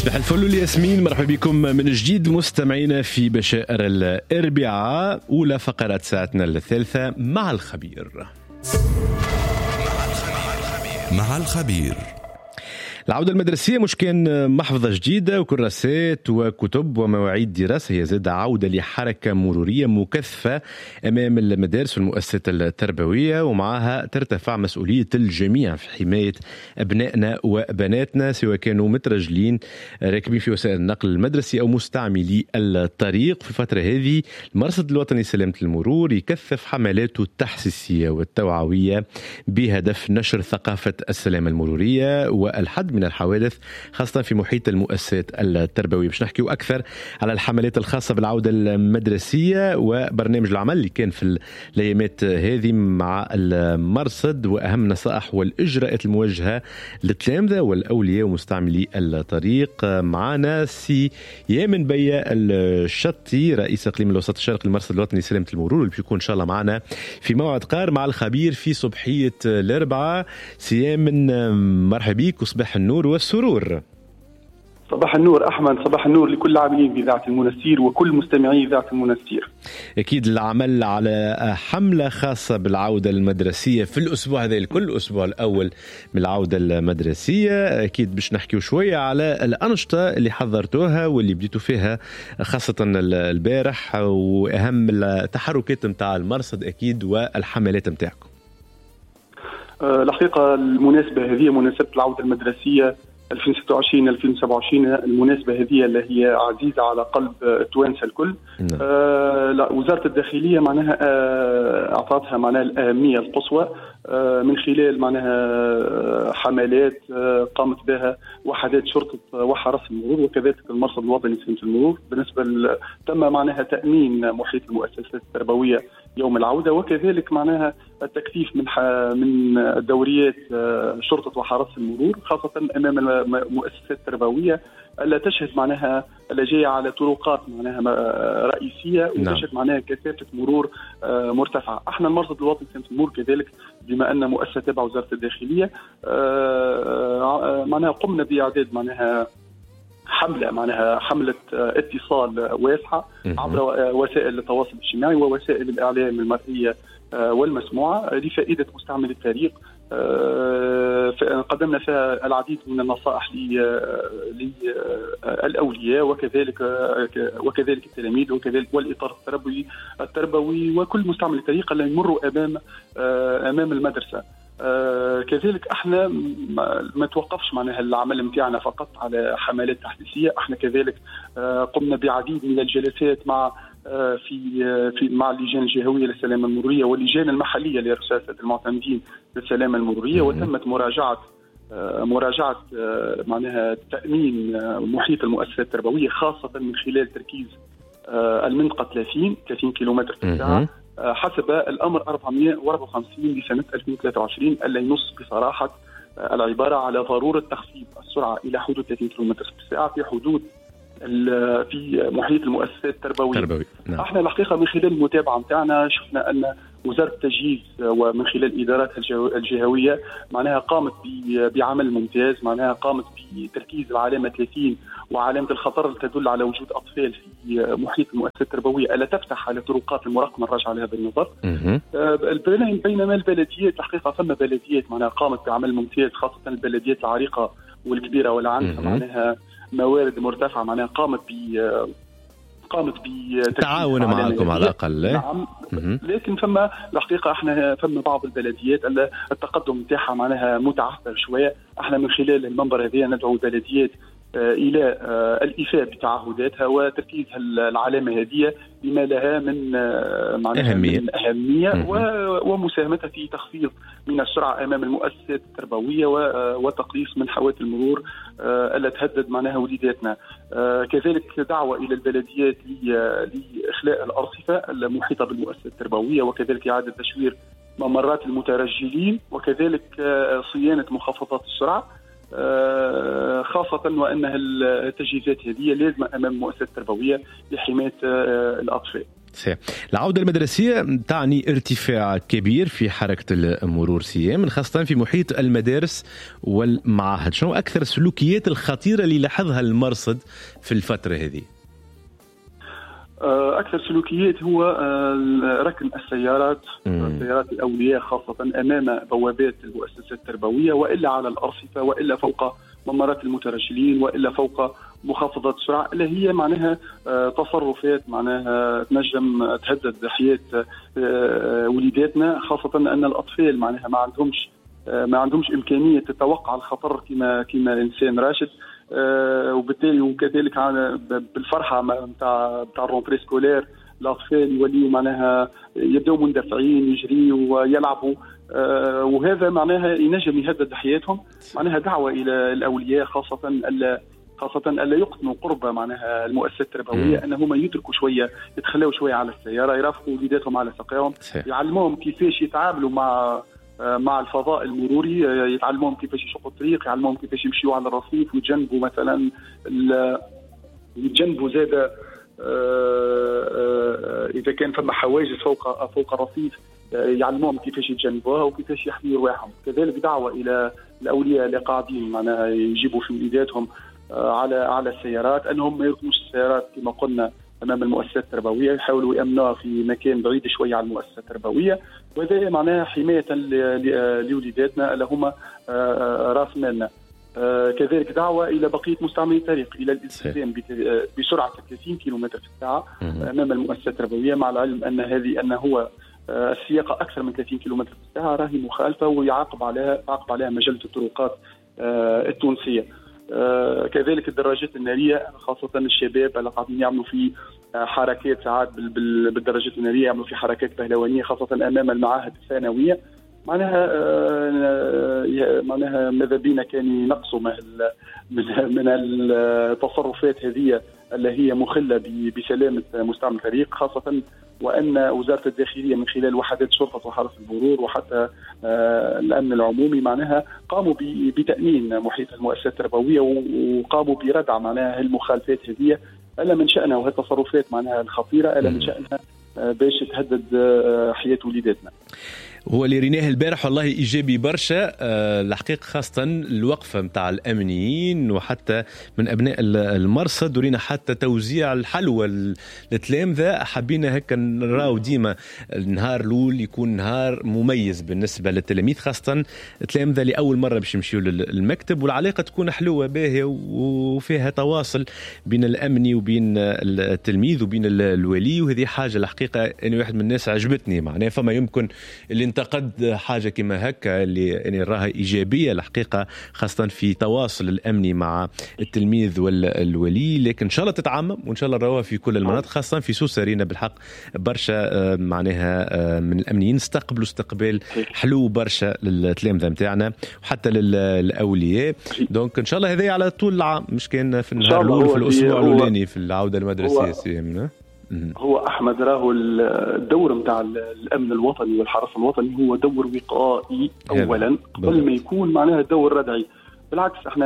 صباح الفل والياسمين، مرحبا بكم من جديد مستمعينا في بشائر الأربعاء، أولى فقرات ساعتنا الثالثة مع الخبير. مع الخبير. العودة المدرسية مش كان محفظة جديدة وكراسات وكتب ومواعيد دراسة، هي زادة عودة لحركة مرورية مكثفة أمام المدارس والمؤسسات التربوية، ومعها ترتفع مسؤولية الجميع في حماية أبنائنا وبناتنا، سواء كانوا مترجلين راكبين في وسائل النقل المدرسي أو مستعملي الطريق. في الفترة هذه المرصد الوطني لسلامة المرور يكثف حملاته التحسيسية والتوعوية بهدف نشر ثقافة السلامة المرورية والحد من الحوادث، خاصة في محيط المؤسسات التربوية. باش نحكيو أكثر على الحملات الخاصة بالعودة المدرسية وبرنامج العمل اللي كان في الأيامات هذه مع المرصد، وأهم النصائح والإجراءات الموجهة للتلامذة والأولياء ومستعملي الطريق. معنا سي يامن بيا الشطي، رئيس إقليم الوسط الشرقي للمرصد الوطني لسلامة المرور، واللي بيكون إن شاء الله معنا في موعد قار مع الخبير في صبحية الأربعاء. سي يامن، مرحبا بك وصباح النور والسرور. صباح النور أحمد، صباح النور لكل العاملين بإذاعة المنستير وكل مستمعي إذاعة المنستير. أكيد العمل على حملة خاصة بالعودة المدرسية في الأسبوع هذا، كل أسبوع الأول من العودة المدرسية. أكيد باش نحكيو شوية على الأنشطة اللي حضرتوها واللي بديتوا فيها خاصة البارح، وأهم التحركات متاع المرصد أكيد والحملات متاعكم. الحقيقة المناسبة هذه مناسبة العودة المدرسية 2026-2027، المناسبة هذه اللي هي عزيزة على قلب التوانسة الكل. وزارة الداخلية معناها أعطتها معناها الأهمية القصوى من خلال معناها حملات قامت بها وحدات شرطة وحرس المرور وكذلك المرصد الوطني لسلامة المرور. بالنسبة تم معناها تأمين محيط المؤسسات التربوية يوم العودة، وكذلك معناها التكثيف من دوريات شرطة وحرس المرور خاصة أمام المؤسسات التربوية ألا تشهد معناها ألا جاية على طرقات معناها رئيسية وتشهد معناها كثافة مرور مرتفعة. احنا المرصد الوطني لسلامة المرور كذلك بما أن مؤسسة تبع وزارة الداخلية معناها قمنا بإعداد معناها حملة اتصال واسعة عبر وسائل التواصل الاجتماعي ووسائل الإعلام المرئية والمسموعة لفائدة مستعمل الطريق. قدمنا فيها العديد من النصائح للأولياء وكذلك التلاميذ وكذلك والإطار التربوي وكل مستعمل الطريق اللي يمروا أمام المدرسة. كذلك احنا ما توقفش معناها العمل متاعنا فقط على حملات تحسيسية، احنا كذلك قمنا بعديد من الجلسات مع اللجان الجهوية للسلامة المرورية واللجان المحلية لرئاسة المعتمدين للسلامة المرورية، وتمت مراجعة معناها تأمين محيط المؤسسات التربوية خاصة من خلال تركيز المنطقة 30 كيلومتر في الساعة حسب الأمر 454 لسنة 2023 اللي ينص بصراحة العبارة على ضرورة تخفيض السرعة إلى حدود 30 كيلومتر في الساعة في محيط المؤسسات التربوية. نعم. احنا الحقيقة من خلال المتابعة متاعنا شفنا أن وزارة التجهيز ومن خلال إداراتها الجهوية معناها قامت بعمل ممتاز، معناها قامت بتركيز العلامة 30 وعلامة الخطر اللي تدل على وجود أطفال في محيط المؤسسات التربوية ألا تفتح على طرقات المراقبة الراجعة لهذا النظر. بينما البلديات الحقيقة ثم بلديات معناها قامت بعمل ممتاز خاصة البلديات العريقة والكبيرة والعنفة معناها موارد مرتفعة معناها قامت تعاون معكم على الأقل. نعم. لكن فما الحقيقة احنا فما بعض البلديات التقدم متاعها معناها متعثر شوية. احنا من خلال المنبر هذه ندعو البلديات إلى الإيفاء بتعهداتها وتركيز العلامة هذه بما لها من أهمية ومساهمتها في تخفيض من السرعة أمام المؤسسات التربوية وتقليص من حوادث المرور التي تهدد معناها وليداتنا. كذلك دعوة إلى البلديات لإخلاء الأرصفة المحيطة بالمؤسسات التربوية وكذلك إعادة تشوير ممرات المترجلين وكذلك صيانة مخفضات السرعة خاصة وأنها التجهيزات هذه لازمة أمام المؤسسات التربوية لحماية الأطفال. صحيح. العودة المدرسية تعني ارتفاع كبير في حركة المرور سيام، خاصة في محيط المدارس والمعاهد. شنو أكثر السلوكيات الخطيرة اللي لاحظها المرصد في الفترة هذه؟ أكثر سلوكيات هو ركن السيارات الأولياء خاصة أمام بوابات المؤسسات التربوية، وإلا على الأرصفة، وإلا فوق ممرات المترجلين، وإلا فوق مخفضات السرعة، اللي هي معناها تصرفات معناها تنجم تهدد حياة وليداتنا، خاصة أن الأطفال معناها ما عندهمش إمكانية التوقع الخطر كما إنسان راشد. وبالتالي وكذلك بالفرحة نتاع الرونتري سكولير الأطفال يوليوا معناها يبدأوا مندفعين يجريوا ويلعبوا، وهذا معناها ينجم يهدد حياتهم. معناها دعوة إلى الأولياء خاصة ألا يقتنوا قرب معناها المؤسسات التربوية، أنهم يتركوا شوية، يتخلوا شوية على السيارة، يرافقوا وليداتهم على ساقيهم، يعلموهم كيفاش يتعاملوا مع الفضاء المروري، يتعلموهم كيفاش يشقوا الطريق، يعلموهم كيفاش يمشيوا على الرصيف، ويتجنبوا مثلا يتجنبوا زاد إذا كان فما حواجز فوق الرصيف يعلموهم كيفاش يتجنبوها وكيفاش يحميوا رواحهم. كذلك دعوة إلى الأولياء اللي قاعدين معناها يجيبوا في وليداتهم على السيارات أنهم ما يركنوش السيارات كما قلنا أمام المؤسسات التربوية، يحاولوا يأمنوها في مكان بعيد شوية عن المؤسسة التربوية، وهذا معناها حماية لوليداتنا اللي هما راس مالنا. كذلك دعوة إلى بقية مستعملي الطريق إلى الالتزام بسرعة 30 كيلومتر في الساعة أمام المؤسسة التربوية، مع العلم أن هو السياقة أكثر من 30 كيلومتر في الساعة راهي مخالفة، ويعاقب عليها مجلة الطرقات التونسية. كذلك الدراجات النارية، خاصة الشباب اللي قاعدين يعملوا في حركات ساعات بالدراجات النارية، يعملوا في حركات بهلوانية خاصة أمام المعاهد الثانوية. معناها ماذا بينا كان ينقصوا من التصرفات هذه اللي هي مخلة بسلامة مستعمل الطريق، خاصة وأن وزارة الداخلية من خلال وحدات شرطة وحرس المرور وحتى الأمن العمومي معناها قاموا بتأمين محيط المؤسسات التربوية، وقاموا بردع معناها المخالفات هذه ألا من شأنها، وهي التصرفات معناها الخطيرة ألا من شأنها باش تهدد حياة وليداتنا. هو اللي ريناه البارح والله إيجابي برشا الحقيقة، خاصة الوقفة متاع الأمنيين وحتى من أبناء المرصد، ورينا حتى توزيع الحلوى للتلامذة. حبينا هكا نراو ديما النهار الأول يكون نهار مميز بالنسبة للتلاميذ، خاصة التلامذة اللي أول مرة باش يمشيوا للمكتب، والعلاقة تكون حلوة باهية وفيها تواصل بين الأمني وبين التلميذ وبين الولي، وهذه حاجة الحقيقة أنا واحد من الناس عجبتني. معناها فما يمكن اللي انتقد حاجة كما هكا اللي يعني راها إيجابية الحقيقة، خاصة في تواصل الأمني مع التلميذ والولي، لكن إن شاء الله تتعمم وإن شاء الله نراها في كل المناطق، خاصة في سوسة رينا بالحق برشا معناها من الأمنيين استقبلوا استقبال حلو برشا للتلامذة متاعنا وحتى للأولياء. دونك إن شاء الله هذا على طول العام، مش كان في النهار الأول في الأسبوع الأولاني في العودة المدرسية سيمنا. هو أحمد راهو الدور متاع الأمن الوطني والحرس الوطني هو دور وقائي أولا قبل ما يكون معناها دور ردعي. بالعكس احنا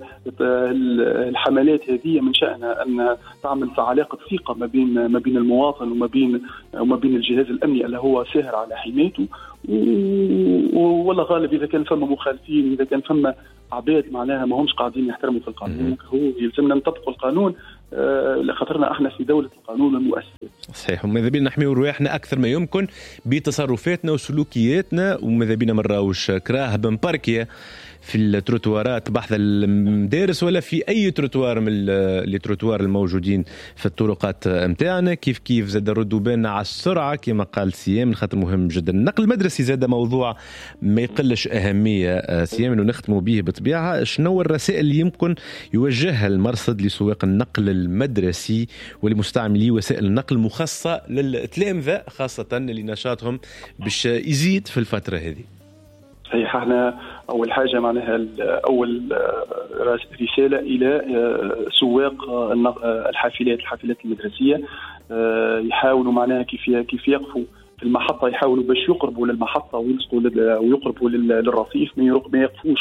الحملات هذه من شأنها أن تعمل علاقة ثقة ما بين المواطن وما بين الجهاز الأمني اللي هو ساهر على حمايته، ولا غالب إذا كان فما مخالفين، إذا كان فما عباد معناها ما همش قاعدين يحترموا في القانون، هو يلزمنا نطبق القانون لخاطرنا احنا في دولة القانون المؤسسات. صحيح، وماذا بينا نحميو رواحنا أكثر ما يمكن بتصرفاتنا وسلوكياتنا، وماذا بينا ما نراوش كراه بمباركية في التروتوارات بحث المدارس ولا في أي تروتوار من التروتوار الموجودين في الطرقات متاعنا. كيف زاد ردوا بالنا على السرعة كما قال سيام، خاطر مهم جدا. النقل المدرسي زاد موضوع ما يقلش أهمية سيام إنه نختموا به بطبيعة. شنو الرسائل اللي يمكن يوجهها المرصد لسواق النقل المدرسي ولمستعملي وسائل النقل مخصصة للتلامذة، خاصة اللي نشاطهم باش يزيد في الفترة هذه؟ صحيح، احنا اول حاجه معناها اول رساله الى سواق الحافلات المدرسيه، يحاولوا معناها كيف يقفوا في المحطه، يحاولوا باش يقربوا للمحطه ويلصقوا ويقربوا للرصيف، ما يقفوش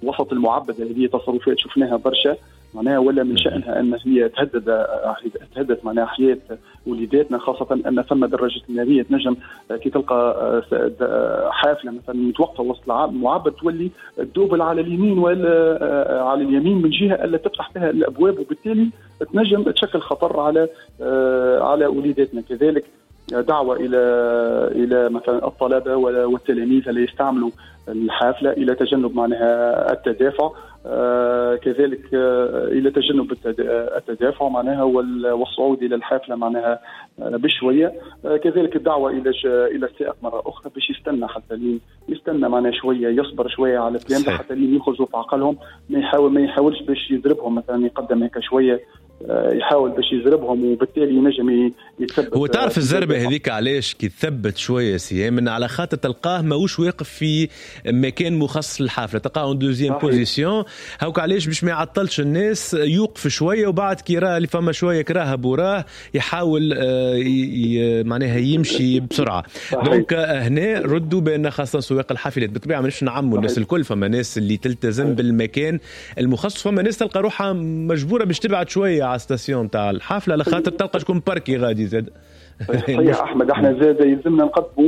وسط المعبدة هذه تصرفات شفناها برشا معناها، ولا من شأنها أن هي تهدد معناها حياة وليداتنا، خاصة أن ثم دراجة النارية تنجم كي تلقى حافلة مثلا متوقفة وسط المعبد تولي تدوبل على اليمين ولا على اليمين من جهة ألا تفتح فيها الأبواب، وبالتالي تنجم تشكل خطر على وليداتنا. كذلك دعوة إلى مثلا الطلبة والتلاميذ اللي يستعملوا الحافلة إلى تجنب معناها التدافع، كذلك إلى تجنب التدافع معناها والصعود إلى الحافلة معناها بشوية. كذلك الدعوة إلى السائق مرة أخرى باش يستنى معناها شوية، يصبر شوية على الكلام حتى لين يخرجوا في عقلهم، ما يحاولش باش يضربهم مثلا، يقدم هيك شوية يحاول باش يزربهم وبالتالي ينجم يتثبت. هو تعرف الزربة هذيك علاش كي تثبت شوية سيام على خاطر تلقاه ماهوش واقف في مكان مخصص للحافلة، تلقاه اون دوزيام بوزيسيون هاوك، علاش باش ما يعطلش الناس، يوقف شوية وبعد كي راه اللي فما شوية كراهه بوراه يحاول معناها يمشي بسرعة. دونك هنا ردوا بأن خاصة سواق الحافلات بالطبيعة ماناش نعموا الناس الكل، فما ناس اللي تلتزم بالمكان المخصص، فما ناس تلقى روحها مجبورة باش تبعد شوية على ستاسيون تاع الحافلة على خاطر تلقى شكون باركي غادي زاد. صحيح أحمد، احنا زاد يلزمنا نقدموا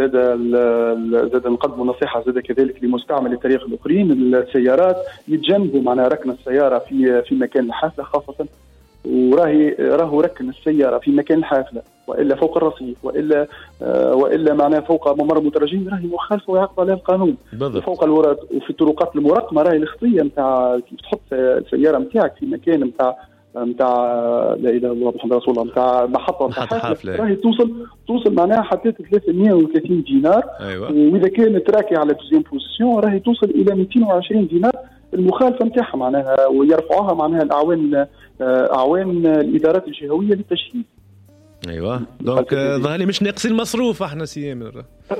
زاد نقدموا نصيحة زاد كذلك لمستعملي الطريق الآخرين، السيارات يتجنبوا معنا ركن السيارة في مكان الحافلة خاصة، راهو ركن السيارة في مكان الحافلة وإلا فوق الرصيف وإلا معناه فوق ممر المترجمين راهي مخالفة ويعاقب عليها القانون. فوق الورد وفي الطرقات المرقمة راهي الخطية نتاع تحط السيارة نتاعك في مكان نتاع لا اله الا الله محمد رسول الله نتاع محطة حافلة راهي توصل معناها حتى 330 دينار. أيوة. واذا كانت راكي على دوزيام بوزيسيون راهي توصل الى 220 دينار المخالفة نتاعها معناها، ويرفعوها معناها اعوان الادارات الجهوية للتشهيد. ايوه دونك ظهري مش ناقصين المصروف احنا سيام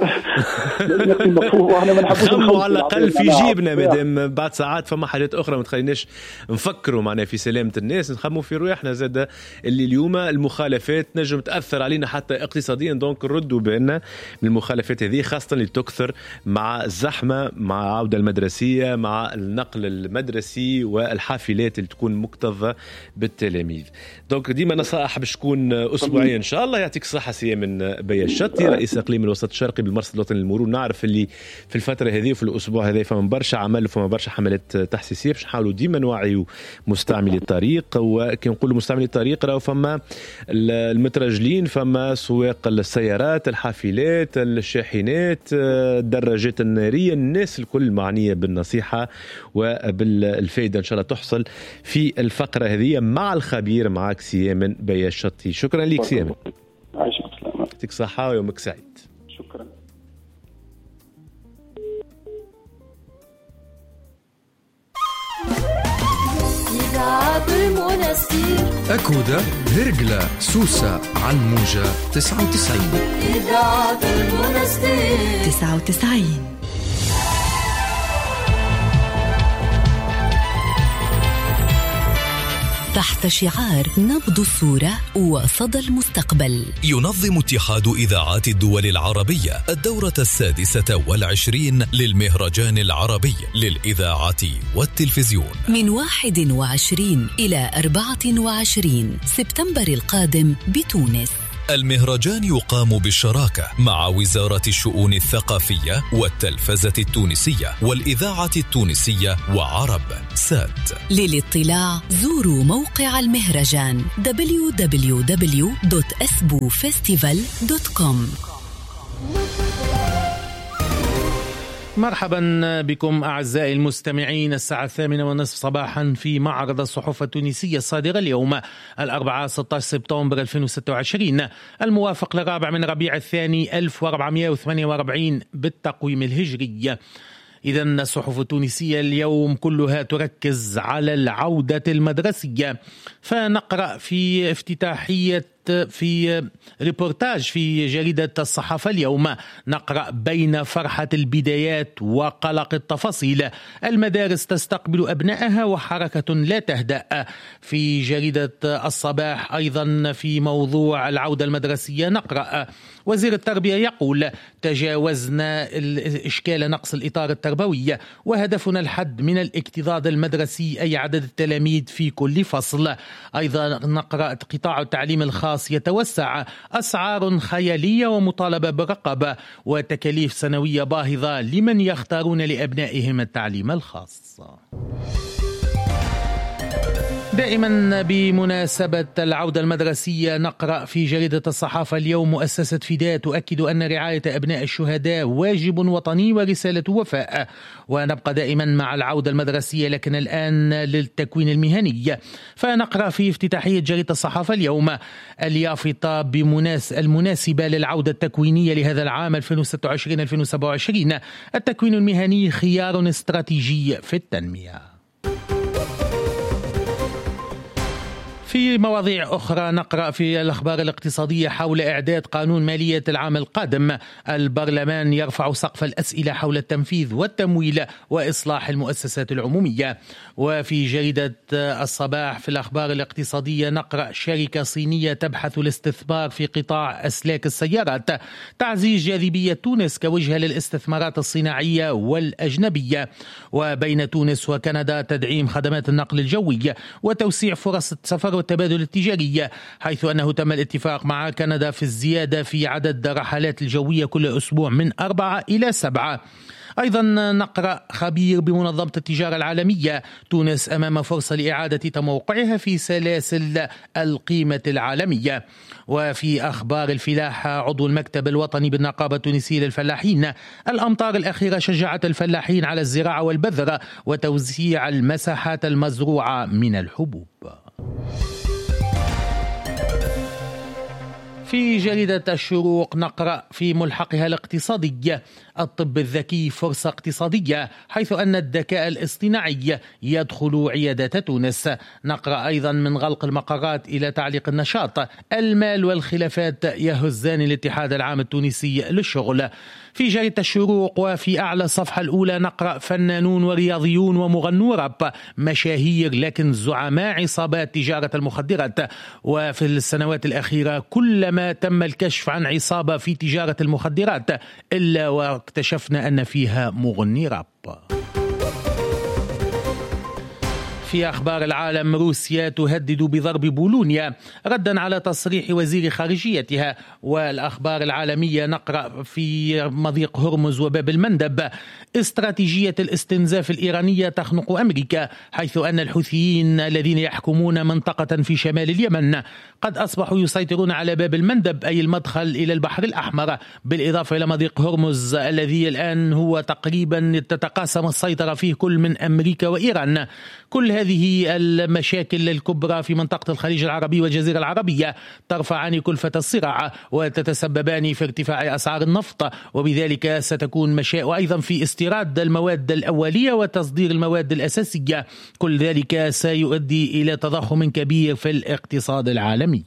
خموا على الاقل في جيبنا مادام بعد ساعات فما حاجات اخرى ما تخليناش نفكروا معناها في سلامه الناس، نخموا في رواحنا زاد اللي اليوم المخالفات نجم تاثر علينا حتى اقتصاديا. دونك نردوا بان من المخالفات هذه خاصه اللي تكثر مع الزحمه، مع العوده المدرسيه، مع النقل المدرسي والحافلات اللي تكون مكتظه بالتلاميذ. دونك ديما نصائح باش تكون اسبوعيا ان شاء الله. يعطيك الصحه سي من بيشتي رئيس اقليم الوسط الشرقي بالمرصد الوطني للمرور. نعرف اللي في الفتره هذه وفي الاسبوع هذا فما برشا عمل وفما برشا حملات تحسيسيه باش نحاولوا ديما نوعيوا مستعملي الطريق. وكي نقولوا مستعملي الطريق راهو فما المترجلين، فما سواق السيارات، الحافلات، الشاحنات، الدراجات الناريه، الناس الكل معنيه بالنصيحه وبالفائده ان شاء الله تحصل في الفقره هذه مع الخبير معك سيامن بيشتي. شكرا لك سيامن، عايشك بسلامه، يعطيك صحه ويومك سعيد. شكرا. إذاعة المنستير أكودة هرقلة سوسة على الموجة 99. إذاعة المنستير 99. تحت شعار نبض الصورة وصدى المستقبل، ينظم اتحاد إذاعات الدول العربية الدورة 26 للمهرجان العربي للإذاعة والتلفزيون من 21 إلى 24 سبتمبر القادم بتونس. المهرجان يقام بالشراكة مع وزارة الشؤون الثقافية والتلفزة التونسية والإذاعة التونسية وعرب سات. للاطلاع زوروا موقع المهرجان www.esbufestival.com. مرحبا بكم أعزائي المستمعين. الساعة 8:30 صباحا في معرض الصحف التونسية الصادرة اليوم الأربعاء 16 سبتمبر 2026 الموافق للرابع من ربيع الثاني 1448 بالتقويم الهجري. إذن الصحف التونسية اليوم كلها تركز على العودة المدرسية، فنقرأ في افتتاحية في ريبورتاج في جريدة الصحافة اليوم نقرأ: بين فرحة البدايات وقلق التفاصيل، المدارس تستقبل أبنائها وحركة لا تهدأ. في جريدة الصباح أيضا في موضوع العودة المدرسية نقرأ: وزير التربية يقول: تجاوزنا إشكال نقص الإطار التربوي وهدفنا الحد من الاكتظاظ المدرسي، أي عدد التلاميذ في كل فصل. أيضا نقرأ: قطاع التعليم الخاص يتوسع، أسعار خيالية ومطالبة برقابة وتكاليف سنوية باهظة لمن يختارون لأبنائهم التعليم الخاص. دائما بمناسبة العودة المدرسية نقرأ في جريدة الصحافة اليوم: مؤسسة فداء تؤكد أن رعاية أبناء الشهداء واجب وطني ورسالة وفاء. ونبقى دائما مع العودة المدرسية لكن الآن للتكوين المهني، فنقرأ في افتتاحية جريدة الصحافة اليوم: اليافطة المناسبة للعودة التكوينية لهذا العام 2026-2027، التكوين المهني خيار استراتيجي في التنمية. في مواضيع أخرى نقرأ في الأخبار الاقتصادية حول إعداد قانون مالية العام القادم، البرلمان يرفع سقف الأسئلة حول التنفيذ والتمويل وإصلاح المؤسسات العمومية. وفي جريدة الصباح في الأخبار الاقتصادية نقرأ: شركة صينية تبحث الاستثمار في قطاع أسلاك السيارات، تعزيز جاذبية تونس كوجهة للاستثمارات الصناعية والأجنبية. وبين تونس وكندا تدعيم خدمات النقل الجوي وتوسيع فرص السفر والتبادل التجاري، حيث أنه تم الاتفاق مع كندا في الزيادة في عدد الرحلات الجوية كل أسبوع من 4 إلى 7. أيضا نقرأ: خبير بمنظمة التجارة العالمية، تونس أمام فرصة لإعادة تموقعها في سلاسل القيمة العالمية. وفي أخبار الفلاحة عضو المكتب الوطني بالنقابة التونسية للفلاحين: الأمطار الأخيرة شجعت الفلاحين على الزراعة والبذر وتوزيع المساحات المزروعة من الحبوب. في جريدة الشروق نقرأ في ملحقها الاقتصادي: الطب الذكي فرصة اقتصادية، حيث أن الذكاء الاصطناعي يدخل عيادات تونس. نقرأ أيضا: من غلق المقرات إلى تعليق النشاط، المال والخلافات يهزان الاتحاد العام التونسي للشغل. في جريدة الشروق وفي أعلى الصفحة الأولى نقرأ: فنانون ورياضيون ومغنو راب مشاهير لكن زعماء عصابات تجارة المخدرات. وفي السنوات الأخيرة كلما تم الكشف عن عصابة في تجارة المخدرات إلا واكتشفنا أن فيها مغني راب. في أخبار العالم: روسيا تهدد بضرب بولونيا ردا على تصريح وزير خارجيتها. والأخبار العالمية نقرأ في مضيق هرمز وباب المندب: استراتيجية الاستنزاف الإيرانية تخنق أمريكا، حيث أن الحوثيين الذين يحكمون منطقة في شمال اليمن قد أصبحوا يسيطرون على باب المندب أي المدخل إلى البحر الأحمر، بالإضافة إلى مضيق هرمز الذي الآن هو تقريبا تتقاسم السيطرة فيه كل من أمريكا وإيران. كل هذه المشاكل الكبرى في منطقة الخليج العربي والجزيرة العربية ترفعان كلفة الصراع وتتسببان في ارتفاع أسعار النفط، وبذلك ستكون وأيضا في استيراد المواد الأولية وتصدير المواد الأساسية. كل ذلك سيؤدي إلى تضخم كبير في الاقتصاد العالمي.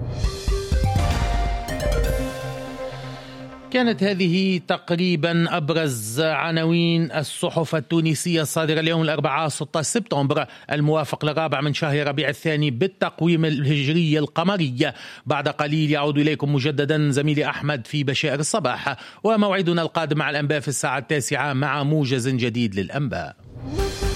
كانت هذه تقريبا أبرز عناوين الصحف التونسية الصادرة اليوم الأربعاء 16 سبتمبر الموافق للرابع من شهر ربيع الثاني بالتقويم الهجري القمري. بعد قليل يعود إليكم مجددا زميلي أحمد في بشائر الصباح، وموعدنا القادم مع الأنباء في الساعة 9 مع موجز جديد للأنباء.